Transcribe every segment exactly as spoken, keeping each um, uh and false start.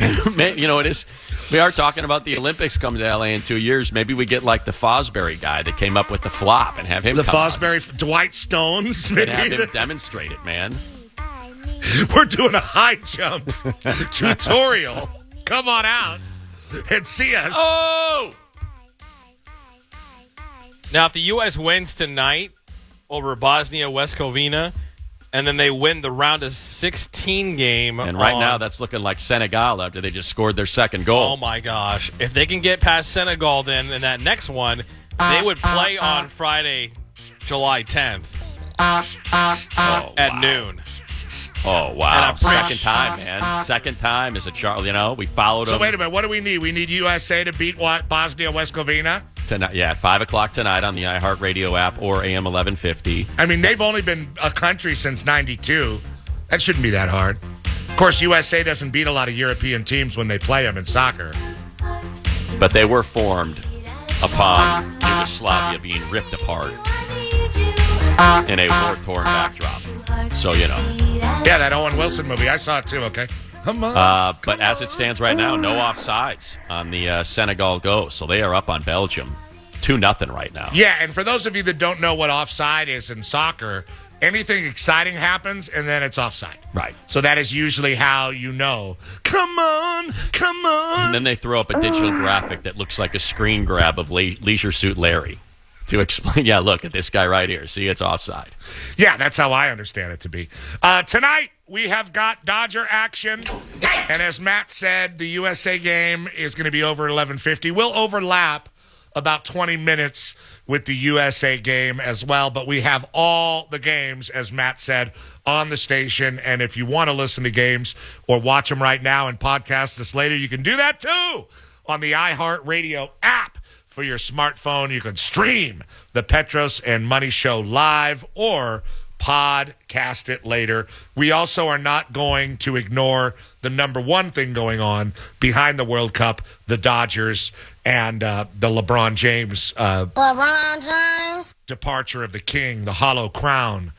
You know, it is. We are talking about the Olympics coming to L A in two years. Maybe we get like the Fosbury guy that came up with the flop and have him The come Fosbury, out Dwight Stones. and Maybe. have him demonstrate it, man. We're doing a high jump tutorial. Come on out and see us. Oh! Now, if the U S wins tonight over Bosnia-Herzegovina, and then they win the round of sixteen game. And right on, now, that's looking like Senegal after they just scored their second goal. Oh, my gosh. If they can get past Senegal then in that next one, they would play on Friday, July tenth Oh, at wow. noon. Oh, And wow. I'm pretty- Second time, man. Second time is a Charlie, you know, we followed So them. wait a minute. What do we need? We need U S A to beat what? Bosnia-Herzegovina? Tonight, yeah, at five o'clock tonight on the iHeartRadio app or A M eleven fifty. I mean, they've only been a country since ninety-two. That shouldn't be that hard. Of course, U S A doesn't beat a lot of European teams when they play them in soccer. But they were formed upon Yugoslavia being ripped apart in a war-torn backdrop. So, you know. Yeah, that Owen Wilson movie. I saw it too, okay? Come on. Uh, but as it stands right now, no offsides on the uh, Senegal Go. So they are up on Belgium two nothing right now. Yeah, and for those of you that don't know what offside is in soccer, anything exciting happens and then it's offside. Right. So that is usually how you know. Come on, come on. And then they throw up a digital graphic that looks like a screen grab of Le- Leisure Suit Larry to explain, yeah, look at this guy right here. See, it's offside. Yeah, that's how I understand it to be. Uh, tonight, we have got Dodger action. And as Matt said, the U S A game is going to be over eleven fifty. We'll overlap about twenty minutes with the U S A game as well. But we have all the games, as Matt said, on the station. And if you want to listen to games or watch them right now and podcast this later, you can do that too on the iHeartRadio app. For your smartphone, you can stream the Petros and Money Show live or podcast it later. We also are not going to ignore the number one thing going on behind the World Cup, the Dodgers and uh, the LeBron James, uh, LeBron James departure of the king, the hollow crown.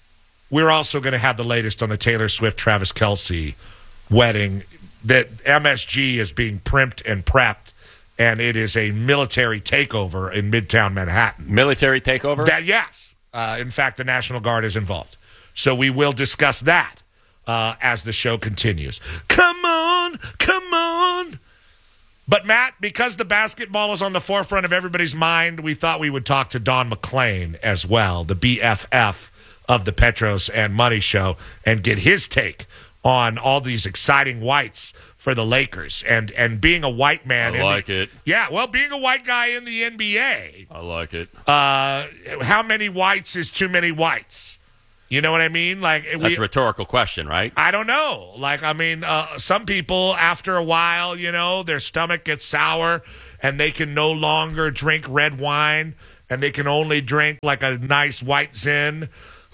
We're also going to have the latest on the Taylor Swift-Travis Kelce wedding. That M S G is being primped and prepped. And it is a military takeover in Midtown Manhattan. Military takeover? That yes. Uh, in fact, the National Guard is involved. So we will discuss that uh, as the show continues. Come on, come on. But, Matt, because the basketball is on the forefront of everybody's mind, we thought we would talk to Don McClain as well, the B F F of the Petros and Money Show, and get his take on all these exciting whites for the Lakers and and being a white man. I like the, it. Yeah, well, being a white guy in the N B A. I like it. Uh, how many whites is too many whites? You know what I mean? Like That's we, a rhetorical question, right? I don't know. Like, I mean, uh, some people, after a while, you know, their stomach gets sour and they can no longer drink red wine and they can only drink like a nice white Zin.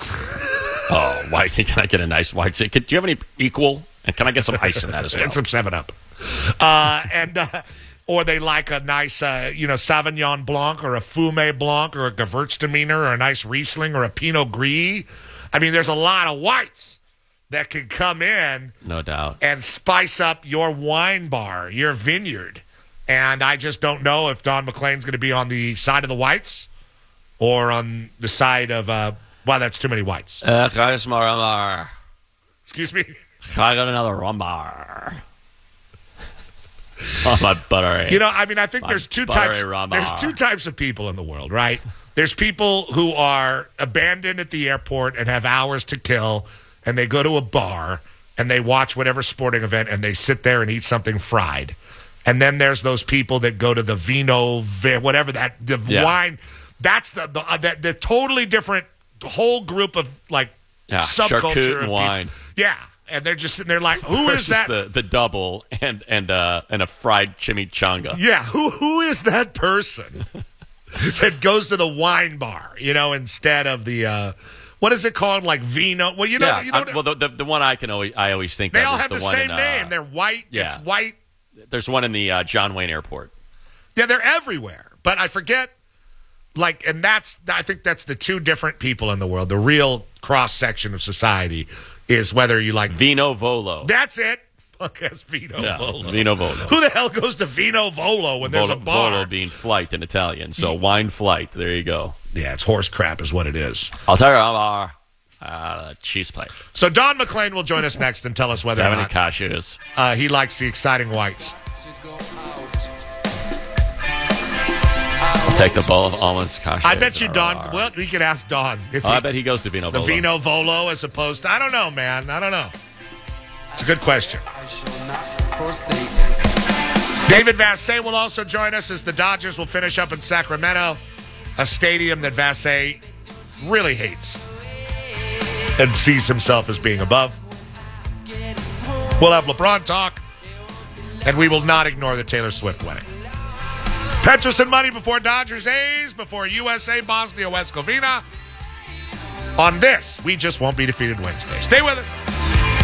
Oh, white. Can I get a nice white? Do you have any equal? And can I get some ice in that as well? And some seven up. Uh, and uh, or they like a nice, uh, you know, Sauvignon Blanc or a Fumé Blanc or a Gewürztraminer or a nice Riesling or a Pinot Gris. I mean, there's a lot of whites that can come in, no doubt, and spice up your wine bar, your vineyard. And I just don't know if Don McClain's going to be on the side of the whites or on the side of, uh, well, that's too many whites. Uh, can I get some more rumbar? Excuse me? Can I get another rumbar? Oh, my buttery. You know, I mean, I think My there's two buttery types. rumbar. There's two types of people in the world, right? There's people who are abandoned at the airport and have hours to kill, and they go to a bar and they watch whatever sporting event and they sit there and eat something fried. And then there's those people that go to the vino, whatever that the Yeah. wine. That's the the, uh, the the totally different whole group of like Yeah, subculture charcuterie of and wine. people. Yeah, and they're just sitting there like, who is Versus that? The, the double and and uh, and a fried chimichanga. Yeah, who who is that person that goes to the wine bar, you know, instead of the uh, what is it called, like vino? Well, you know, Yeah, you know, I- well, the, the the one I can always I always think they of all is have the, one same in, uh, name. They're white. yeah. It's white. There's one in the uh, John Wayne Airport. Yeah, they're everywhere. But I forget, like, and that's I think that's the two different people in the world. The real cross section of society is whether you like Vino Volo. That's it. punk ass Vino Yeah, Volo. Vino Volo. Who the hell goes to Vino Volo when there's Volo, a bar? Volo being flight in Italian. So wine flight. There you go. Yeah, it's horse crap is what it is. I'll tell you our uh, cheese plate. So Don McLean will join us next and tell us whether Do or you have any not cashews? uh, he likes the exciting whites. I'll take the bowl of almonds, cashews. I bet you Arr, Don, arr. well, we could ask Don. If Oh, he, I bet he goes to Vino the Volo. Vino Volo as opposed to, I don't know, man. I don't know. It's a good question. David Vassay will also join us as the Dodgers will finish up in Sacramento, a stadium that Vassay really hates and sees himself as being above. We'll have LeBron talk, and we will not ignore the Taylor Swift wedding. Petros and Money before Dodgers A's, before U S A Bosnia Herzegovina. On this, We Just Won't Be Defeated Wednesday. Stay with us.